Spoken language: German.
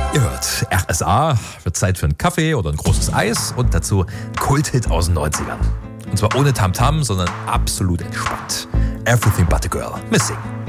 Ihr hört RSA, wird Zeit für einen Kaffee oder ein großes Eis und dazu Kulthit aus den 90ern. Und zwar ohne Tamtam, sondern absolut entspannt. Everything But a Girl, Missing.